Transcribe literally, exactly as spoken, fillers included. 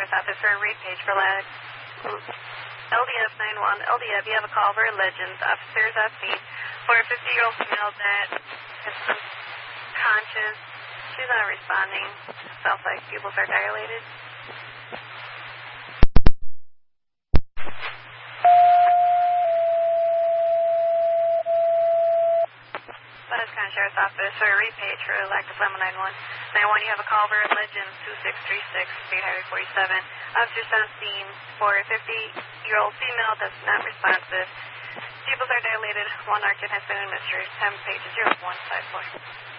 Sheriff's Office for a read page for lag. L D F nine one, L D F, you have a call for Legends. Officers on scene for a fifty-year-old female that is unconscious. She's not responding. Sounds like pupils are dilated. Sheriff's Office for a read page for Lactus Lemon nine one. nine one, you have a call for Legends two six three six, State Highway forty-seven. Officers on scene for a fifty-year-old female that's not responsive. Pupils are dilated. One Narcan has been administered. Time page zero one five four.